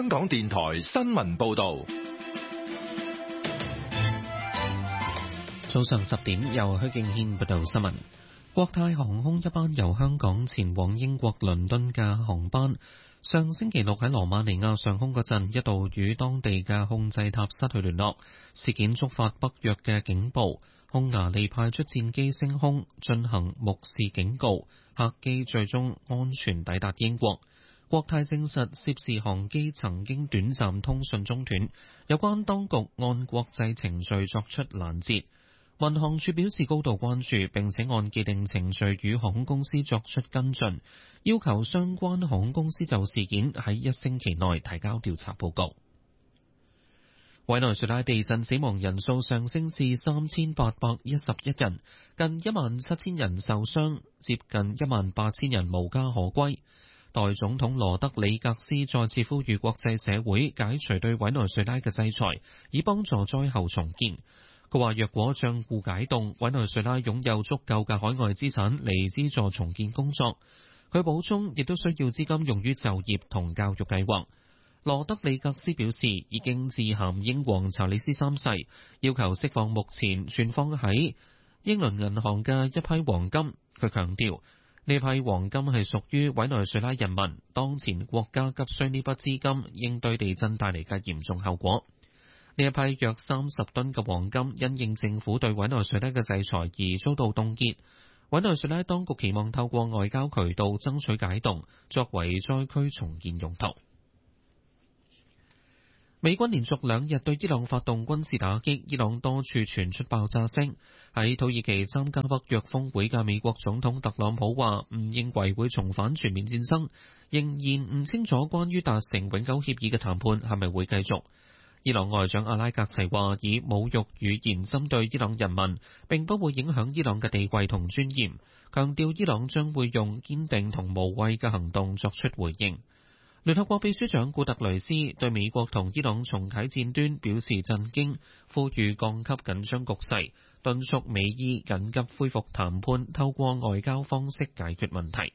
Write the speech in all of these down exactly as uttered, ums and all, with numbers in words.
港電台新聞報道。 早上十點，由許敬軒報道新聞。國泰航空一班由香港前往英國倫敦嘅航班，上星期六喺羅馬尼亞上空嗰陣，一度與當地嘅控制塔失去聯絡，事件觸發北約嘅警報，匈牙利派出戰機升空進行目視警告，客機最終安全抵達英國。國泰證實涉事航機曾經短暫通訊中斷，有關當局按國際程序作出攔截。民航處表示高度關注，並且按既定程序與航空公司作出跟進，要求相關航空公司就事件喺一星期內提交調查報告。委內瑞拉地震死亡人數上升至三千八百一十一人，近一萬七千人受傷，接近一萬八千人無家可歸。代總統羅德里格斯再次呼籲國際社會解除對委內瑞拉嘅制裁，以幫助災後重建。佢話：若果賬戶解凍，委內瑞拉擁有足夠嘅海外資產嚟資助重建工作。佢補充，亦都需要資金用於就業同教育計劃。羅德里格斯表示，已經致函英皇查理斯三世，要求釋放目前存放喺英倫銀行嘅一批黃金。佢強調，呢批黃金係屬於委內瑞拉人民，當前國家急需呢筆資金應對地震帶嚟嘅嚴重後果。呢一批約三十噸嘅黃金因應政府對委內瑞拉嘅制裁而遭到凍結。委內瑞拉當局期望透過外交渠道爭取解凍，作為災區重建用途。美軍連續兩日對伊朗發動軍事打擊，伊朗多處傳出爆炸聲。喺土耳其參加北約峰會嘅美國總統特朗普話唔認為會重返全面戰爭，仍然唔清楚關於達成永久協議嘅談判係咪會繼續。伊朗外長阿拉格齊話，以侮辱語言針對伊朗人民並不會影響伊朗嘅地位同尊嚴，強調伊朗將會用堅定同無畏嘅行動作出回應。聯合國秘書長古特雷斯對美國同伊朗重啟戰端表示震驚，呼籲降級緊張局勢，敦促美伊緊急恢復談判，透過外交方式解決問題。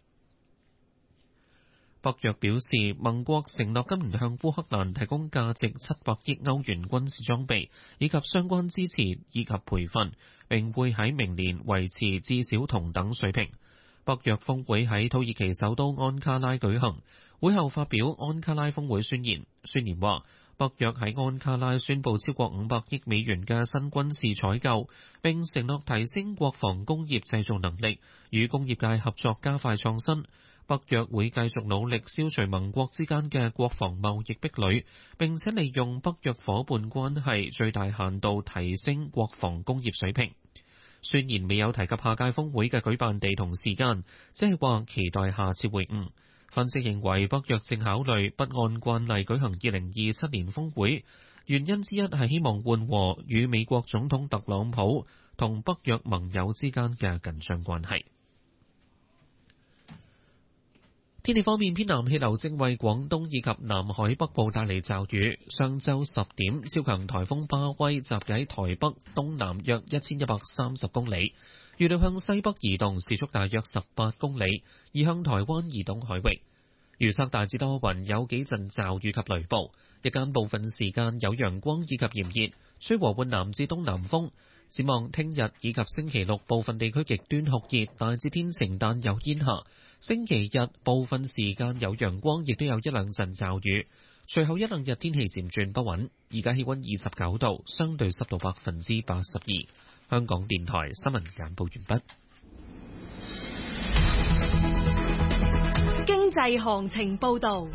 北約表示，盟國承諾今年向烏克蘭提供價值七百億歐元軍事裝備，以及相關支持以及培訓，並會喺明年維持至少同等水平。北約峰會喺土耳其首都安卡拉舉行，會後發表安卡拉峰會宣言。宣言話，北約喺安卡拉宣布超過五百億美元嘅新軍事採購，並承諾提升國防工業製造能力，與工業界合作加快創新。北約會繼續努力消除盟國之間嘅國防貿易壁壘，並且利用北約夥伴關係最大限度提升國防工業水平。宣言未有提及下屆峰會嘅舉辦地同時間，即係話期待下次會晤。分析認為，北約正考慮不按慣例舉行二零二七年峰會，原因之一係希望緩和與美國總統特朗普同北約盟友之間嘅緊張關係。天氣方面，偏南氣流正為廣東以及南海北部帶嚟驟雨。上晝十點，超強颱風巴威集結喺台北東南約一千一百三十公里，預料向西北移動，時速大約十八公里，移向台灣以東海域。預測大致多雲，有幾陣驟雨及雷暴，日間部分時間有陽光以及炎熱，吹和緩南至東南風。展望聽日以及星期六，部分地區極端酷熱，大致天晴但有煙霞。星期日部分時間有陽光，亦都有一兩陣驟雨。隨後一兩日天氣漸轉不穩。而家氣溫二十九度，相對濕度百分之八十二。香港電台新聞簡報完畢。 經濟行情報道。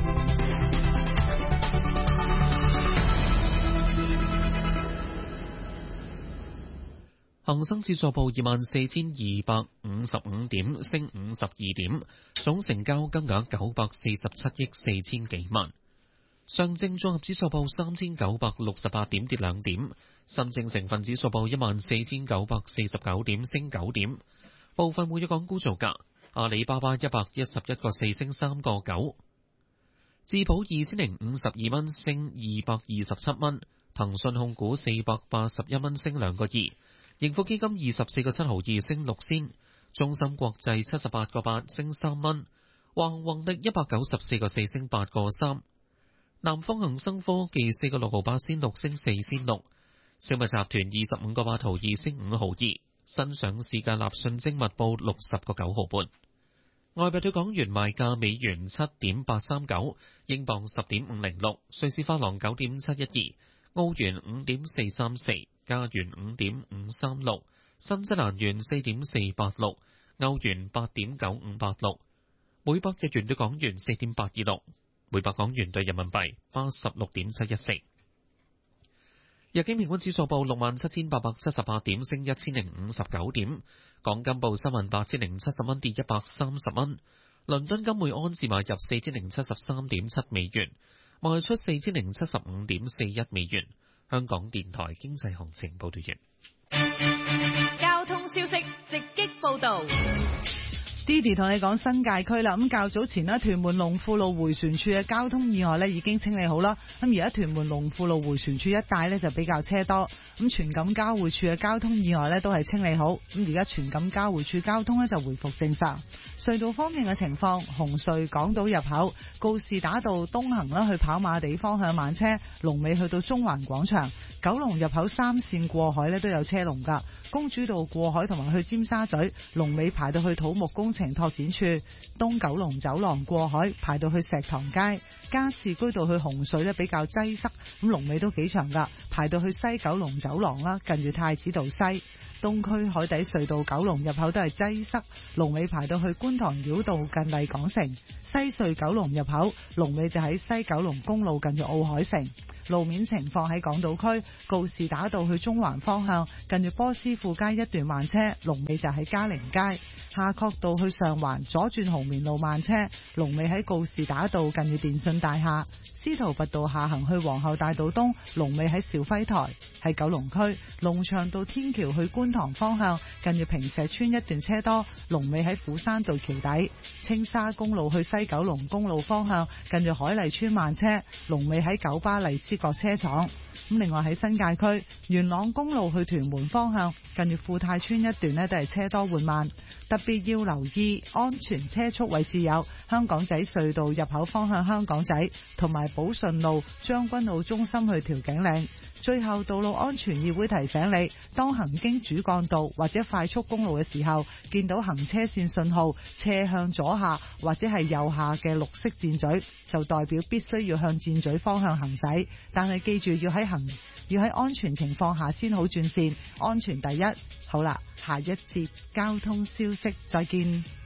恒生指數報二萬四千二百五十五點，升五十二點，總成交金額九百四十七億四千幾萬。上證綜合指數報三千九百六十八點，跌兩點。深證成分指數報一萬四千九百四十九點，升九點。部分活躍港股造價：阿里巴巴一百一十一個四升三個九，智保二千零五十二蚊升二百二十七蚊，騰訊控股四百八十一蚊升兩個二。盈富基金二十四個七毫二升六仙，中芯國際七十八個八升三蚊，華虹宏力一百九十四個四升八個三， 南方恒生科技四個六毫八仙六升四仙六，小米集團二十五個八毫二升五毫二，新上市嘅立訊精密報六十個九毫半。外幣對港元賣價：美元七點八三九，英鎊十點五零六，瑞士法郎九點七一二，澳元五點四三四，加元五點五三六，新西蘭元四點四八六，歐元八點九五八六，每百日元對港元四點八二六，每百港元對人民幣八十六點七一四。日經平均指數報六萬七千八百七十八點，升一千零五十九點。港金報三萬八千零七十蚊，跌一百三十蚊。倫敦金每安士買入四千零七十三點七美元，賣出四千零七十五點四一美元。香港電台經濟行情報道完。 交通消息直擊報道。 Didi 同你講新界區啦，咁較早前呢，屯門龍富路迴旋處嘅交通意外呢已經清理好啦，咁而家屯門龍富路迴旋處一帶呢就比較車多，咁荃錦交匯處嘅交通意外呢都係清理好，咁而家荃錦交匯處交通呢就回復正常。隧道方面嘅情況，紅隧港島入口告士打道東行啦，去跑馬地方向慢車，龍尾去到中環廣場；九龍入口三線過海呢都有車龍噶，公主道過海同埋去尖沙咀，龍尾排到去土木工程拓展處；東九龍走廊過海排到去石塘街，加士居道去紅隧呢比較擠塞，咁龍尾都幾長噶，排到去西九龍走廊啦，近住太子道西。東區海底隧道九龍入口都係擠塞，龍尾排到去觀塘繞道近麗港城；西隧九龍入口龍尾就喺西九龍公路近住奧海城。路面情況喺港島區告士打道去中環方向，近住波斯富街一段慢車，龍尾就喺嘉陵街；夏慤道去上環左轉紅棉路慢車，龍尾喺告士打道近住電信大廈；司徒拔道下行去皇后大道東，龍尾喺兆輝台。喺九龍區龍翔道天橋去觀塘方向，近住坪石邨一段車多，龍尾喺虎山道橋底；青沙公路去西九龍公路方向，近住海麗邨慢車，龍尾喺九巴荔枝角車廠。咁另外喺新界區元朗公路去屯門方向，近住富泰邨一段呢都係車多緩慢，特別要留意安全車速位置有香港仔隧道入口方向香港仔，同埋寶順路將軍澳中心去調景嶺。最後，道路安全議會提醒你，當行經主幹道或者快速公路嘅時候，見到行車線信號斜向左下或者係右下嘅綠色箭嘴，就代表必須要向箭嘴方向行駛。但係記住要喺行要喺安全情況下先好轉線，安全第一。好啦，下一節交通消息再見。